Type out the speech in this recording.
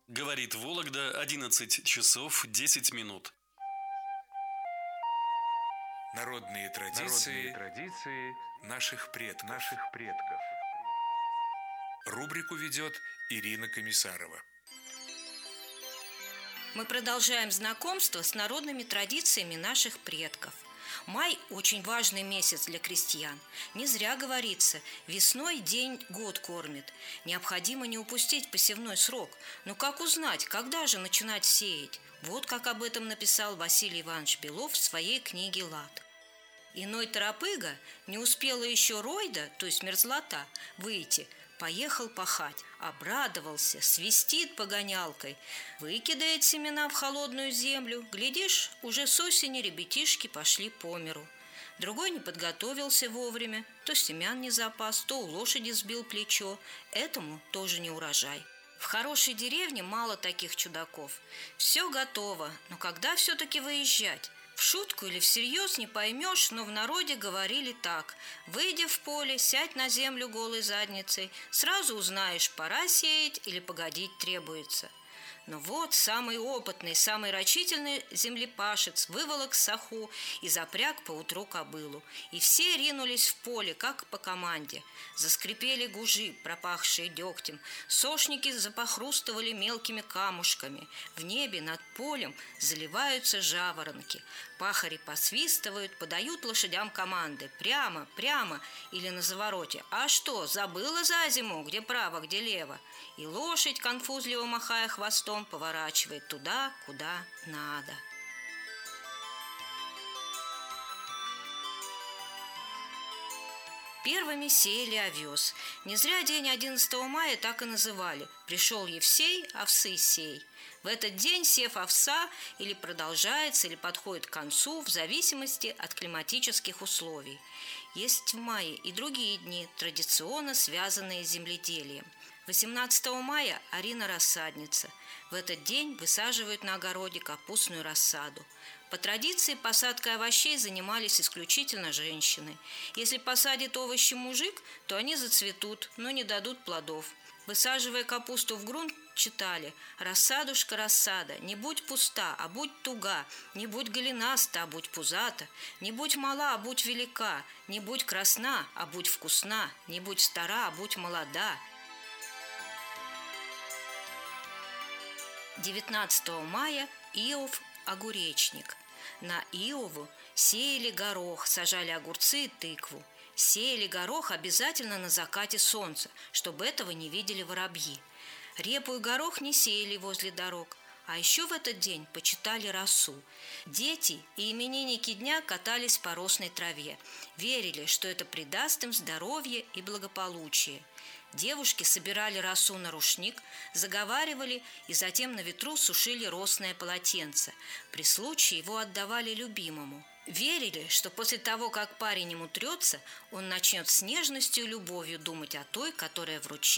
Говорит Вологда, 11 часов 10 минут. Народные традиции наших предков. Рубрику ведет Ирина Комиссарова. Мы продолжаем знакомство с народными традициями наших предков. Май – очень важный месяц для крестьян. Не зря говорится: весной день год кормит. Необходимо не упустить посевной срок. Но как узнать, когда же начинать сеять? Вот как об этом написал Василий Иванович Белов в своей книге «Лад». Иной торопыга не успела еще ройда, то есть мерзлота, выйти, поехал пахать, обрадовался, свистит погонялкой, выкидает семена в холодную землю. Глядишь, уже с осени ребятишки пошли по миру. Другой не подготовился вовремя, то семян не запас, то у лошади сбил плечо. Этому тоже не урожай. В хорошей деревне мало таких чудаков. Все готово, но когда все-таки выезжать? В шутку или всерьез не поймешь, но в народе говорили так: выйдя в поле, сядь на землю голой задницей, сразу узнаешь, пора сеять или погодить требуется. Но вот самый опытный, самый рачительный землепашец выволок саху и запряг поутру кобылу. И все ринулись в поле, как по команде. Заскрипели гужи, пропахшие дегтем, сошники запохрустывали мелкими камушками. В небе над полем заливаются жаворонки. Пахари посвистывают, подают лошадям команды: прямо, прямо, или на завороте: а что, забыла за зиму, где право, где лево? И лошадь, конфузливо махая хвостом, поворачивает туда, куда надо. Первыми сеяли овес. Не зря день 11 мая так и называли: пришел Евсей, овсы сей. В этот день сев овса или продолжается, или подходит к концу, в зависимости от климатических условий. Есть в мае и другие дни, традиционно связанные с земледелием. 18 мая – Арина-рассадница. В этот день высаживают на огороде капустную рассаду. По традиции посадкой овощей занимались исключительно женщины. Если посадит овощи мужик, то они зацветут, но не дадут плодов. Высаживая капусту в грунт, читали: «Рассадушка, рассада, не будь пуста, а будь туга, не будь голенаста, а будь пузата, не будь мала, а будь велика, не будь красна, а будь вкусна, не будь стара, а будь молода». 19 мая – Иов огуречник. На Иову сеяли горох, сажали огурцы и тыкву. Сеяли горох обязательно на закате солнца, чтобы этого не видели воробьи. Репу и горох не сеяли возле дорог. А еще в этот день почитали росу. Дети и именинники дня катались по росной траве. Верили, что это придаст им здоровье и благополучие. Девушки собирали росу на рушник, заговаривали и затем на ветру сушили росное полотенце. При случае его отдавали любимому. Верили, что после того, как парень ему трется, он начнет с нежностью и любовью думать о той, которая вручила